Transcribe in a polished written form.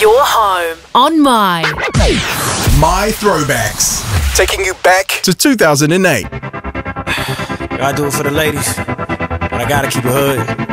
your home on My Throwbacks. Taking you back to 2008. I do it for the ladies, but I gotta keep it hood.